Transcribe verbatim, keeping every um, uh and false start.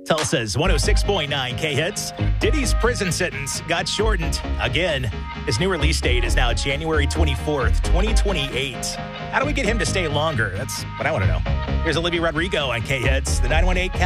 Tulsa's one oh six point nine K-Hits. Diddy's prison sentence got shortened again. His new release date is now January twenty-fourth, twenty twenty-eight. How do we get him to stay longer? That's what I want to know. Here's Olivia Rodrigo on K-Hits, the nine one eight Count.